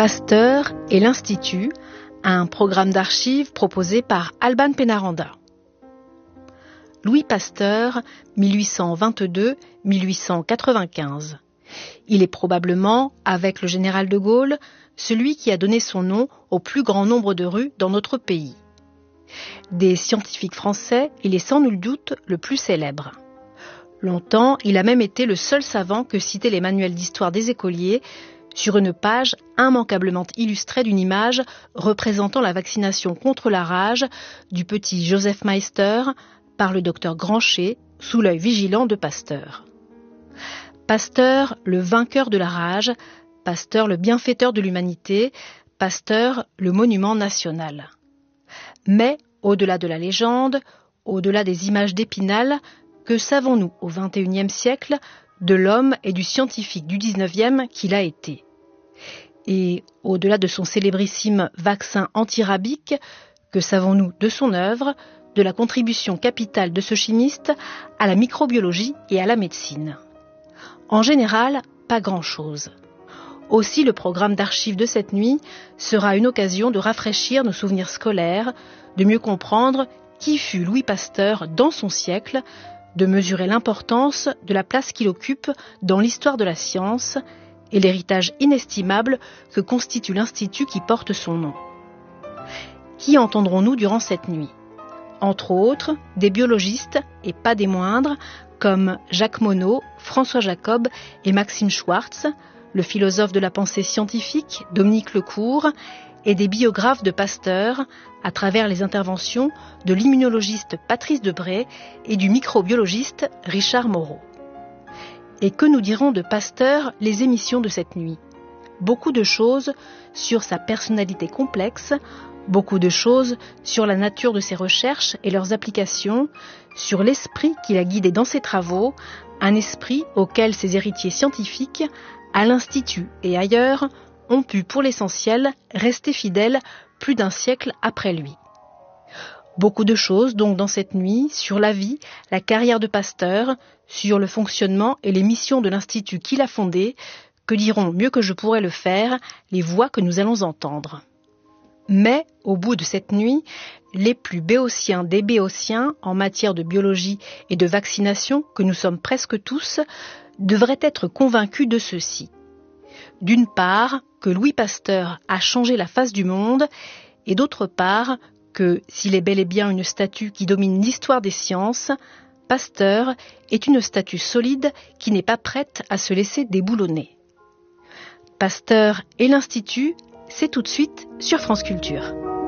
Pasteur et l'Institut, un programme d'archives proposé par Alban Pénaranda. Louis Pasteur, 1822-1895. Il est probablement, avec le général de Gaulle, celui qui a donné son nom au plus grand nombre de rues dans notre pays. Des scientifiques français, il est sans nul doute le plus célèbre. Longtemps, il a même été le seul savant que citaient les manuels d'histoire des écoliers sur une page immanquablement illustrée d'une image représentant la vaccination contre la rage du petit Joseph Meister par le docteur Grancher sous l'œil vigilant de Pasteur. Pasteur, le vainqueur de la rage, Pasteur, le bienfaiteur de l'humanité, Pasteur, le monument national. Mais, au-delà de la légende, au-delà des images d'Épinal, que savons-nous au XXIe siècle de l'homme et du scientifique du XIXe qu'il a été? Et au-delà de son célébrissime vaccin antirabique, que savons-nous de son œuvre, de la contribution capitale de ce chimiste à la microbiologie et à la médecine? En général, pas grand-chose. Aussi, le programme d'archives de cette nuit sera une occasion de rafraîchir nos souvenirs scolaires, de mieux comprendre qui fut Louis Pasteur dans son siècle, de mesurer l'importance de la place qu'il occupe dans l'histoire de la science et l'héritage inestimable que constitue l'Institut qui porte son nom. Qui entendrons-nous durant cette nuit? Entre autres, des biologistes, et pas des moindres, comme Jacques Monod, François Jacob et Maxime Schwartz, le philosophe de la pensée scientifique, Dominique Lecourt, et des biographes de Pasteur, à travers les interventions de l'immunologiste Patrice Debray et du microbiologiste Richard Moreau. Et que nous diront de Pasteur les émissions de cette nuit? Beaucoup de choses sur sa personnalité complexe, beaucoup de choses sur la nature de ses recherches et leurs applications, sur l'esprit qui l'a guidé dans ses travaux, un esprit auquel ses héritiers scientifiques, à l'Institut et ailleurs, ont pu pour l'essentiel rester fidèles plus d'un siècle après lui. Beaucoup de choses donc dans cette nuit sur la vie, la carrière de Pasteur, sur le fonctionnement et les missions de l'Institut qu'il a fondé, que diront mieux que je pourrais le faire les voix que nous allons entendre. Mais, au bout de cette nuit, les plus béotiens des béotiens en matière de biologie et de vaccination que nous sommes presque tous, devraient être convaincus de ceci. D'une part, que Louis Pasteur a changé la face du monde, et d'autre part, que, s'il est bel et bien une statue qui domine l'histoire des sciences, Pasteur est une statue solide qui n'est pas prête à se laisser déboulonner. Pasteur et l'Institut, c'est tout de suite sur France Culture.